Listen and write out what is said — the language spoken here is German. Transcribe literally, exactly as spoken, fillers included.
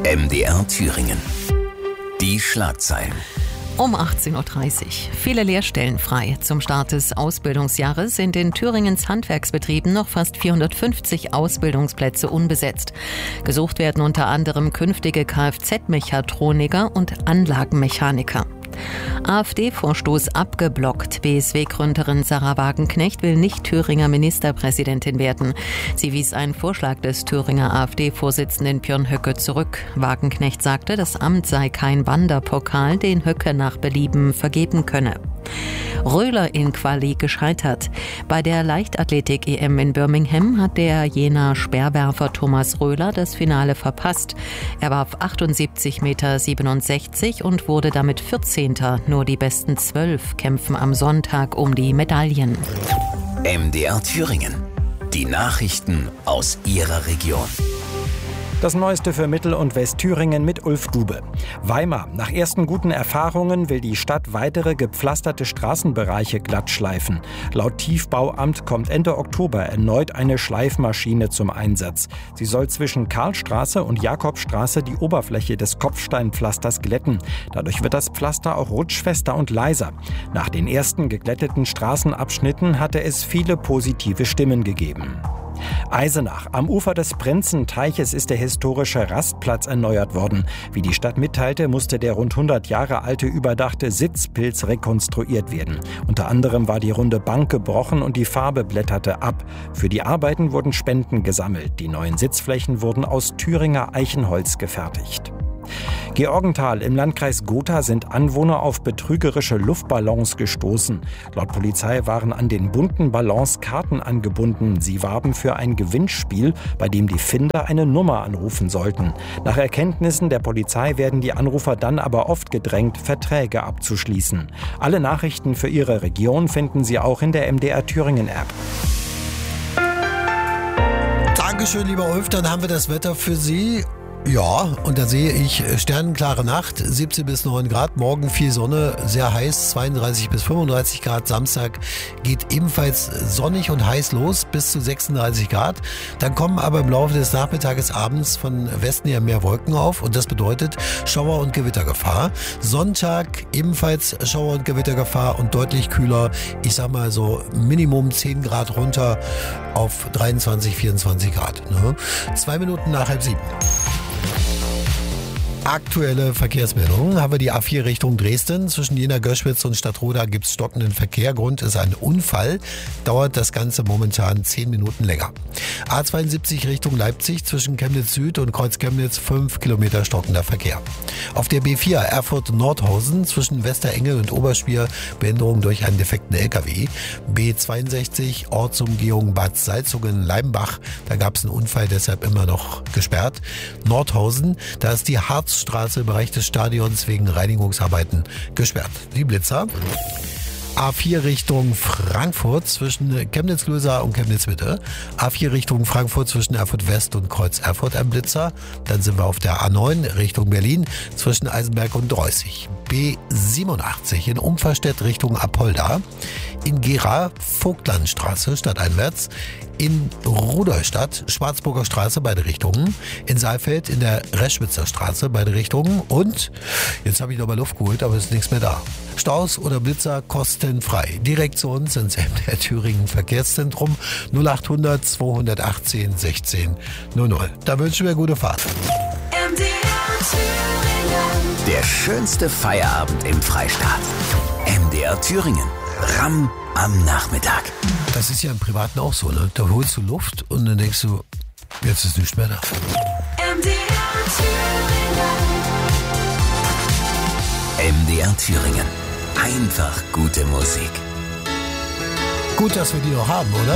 M D R Thüringen. Die Schlagzeilen. Um achtzehn Uhr dreißig. Viele Lehrstellen frei. Zum Start des Ausbildungsjahres sind in Thüringens Handwerksbetrieben noch fast vierhundertfünfzig Ausbildungsplätze unbesetzt. Gesucht werden unter anderem künftige Kfz-Mechatroniker und Anlagenmechaniker. AfD-Vorstoß abgeblockt. B S W-Gründerin Sahra Wagenknecht will nicht Thüringer Ministerpräsidentin werden. Sie wies einen Vorschlag des Thüringer AfD-Vorsitzenden Björn Höcke zurück. Wagenknecht sagte, das Amt sei kein Wanderpokal, den Höcke nach Belieben vergeben könne. Röhler in Quali gescheitert. Bei der Leichtathletik-E M in Birmingham hat der Jenaer Speerwerfer Thomas Röhler das Finale verpasst. Er warf achtundsiebzig Komma siebenundsechzig Meter und wurde damit vierzehnter Nur die besten zwölf kämpfen am Sonntag um die Medaillen. M D R Thüringen. Die Nachrichten aus Ihrer Region. Das Neueste für Mittel- und Westthüringen mit Ulf Dube. Weimar. Nach ersten guten Erfahrungen will die Stadt weitere gepflasterte Straßenbereiche glattschleifen. Laut Tiefbauamt kommt Ende Oktober erneut eine Schleifmaschine zum Einsatz. Sie soll zwischen Karlstraße und Jakobstraße die Oberfläche des Kopfsteinpflasters glätten. Dadurch wird das Pflaster auch rutschfester und leiser. Nach den ersten geglätteten Straßenabschnitten hatte es viele positive Stimmen gegeben. Eisenach. Am Ufer des Prinzenteiches ist der historische Rastplatz erneuert worden. Wie die Stadt mitteilte, musste der rund hundert Jahre alte überdachte Sitzpilz rekonstruiert werden. Unter anderem war die runde Bank gebrochen und die Farbe blätterte ab. Für die Arbeiten wurden Spenden gesammelt. Die neuen Sitzflächen wurden aus Thüringer Eichenholz gefertigt. Georgenthal im Landkreis Gotha sind Anwohner auf betrügerische Luftballons gestoßen. Laut Polizei waren an den bunten Ballons Karten angebunden. Sie warben für ein Gewinnspiel, bei dem die Finder eine Nummer anrufen sollten. Nach Erkenntnissen der Polizei werden die Anrufer dann aber oft gedrängt, Verträge abzuschließen. Alle Nachrichten für Ihre Region finden Sie auch in der M D R Thüringen App. Dankeschön, lieber Ulf, dann haben wir das Wetter für Sie. Ja, und da sehe ich sternenklare Nacht, siebzehn bis neun Grad, morgen viel Sonne, sehr heiß, zweiunddreißig bis fünfunddreißig Grad, Samstag geht ebenfalls sonnig und heiß los, bis zu sechsunddreißig Grad. Dann kommen aber im Laufe des Nachmittages, abends von Westen her mehr Wolken auf und das bedeutet Schauer- und Gewittergefahr. Sonntag ebenfalls Schauer- und Gewittergefahr und deutlich kühler, ich sag mal so Minimum zehn Grad runter auf dreiundzwanzig, vierundzwanzig Grad. Ne? Zwei Minuten nach halb sieben. Aktuelle Verkehrsmeldungen haben wir die A vier Richtung Dresden. Zwischen Jena-Göschwitz und Stadtroda gibt es stockenden Verkehr. Grund ist ein Unfall. Dauert das Ganze momentan zehn Minuten länger. A zweiundsiebzig Richtung Leipzig zwischen Chemnitz Süd und Kreuz Chemnitz fünf Kilometer stockender Verkehr. Auf der B vier Erfurt-Nordhausen zwischen Westerengel und Oberspier Behinderung durch einen defekten L K W. B zweiundsechzig Ortsumgehung Bad Salzungen-Leimbach. Da gab es einen Unfall, deshalb immer noch gesperrt. Nordhausen, da ist die Harz Straße im Bereich des Stadions wegen Reinigungsarbeiten gesperrt. Die Blitzer. A vier Richtung Frankfurt zwischen Chemnitz-Lösa und Chemnitz-Mitte. A vier Richtung Frankfurt zwischen Erfurt West und Kreuz Erfurt ein Blitzer. Dann sind wir auf der A neun Richtung Berlin zwischen Eisenberg und Dreußig. B siebenundachtzig in Umverstedt Richtung Apolda. In Gera Vogtlandstraße stadteinwärts. In Rudolstadt Schwarzburger Straße beide Richtungen. In Saalfeld in der Reschwitzer Straße beide Richtungen. Und jetzt habe ich noch mal Luft geholt, aber es ist nichts mehr da. Staus oder Blitzer kostenfrei. Direkt zu uns ins M D R Thüringen Verkehrszentrum null achthundert zweihundertachtzehn sechzehn null null. Da wünschen wir gute Fahrt. M D R Thüringen. Der schönste Feierabend im Freistaat. M D R Thüringen. Ramm am Nachmittag. Das ist ja im Privaten auch so, ne? Da holst du Luft und dann denkst du, jetzt ist nichts mehr da. M D R Thüringen. M D R Thüringen. Einfach gute Musik. Gut, dass wir die noch haben, oder?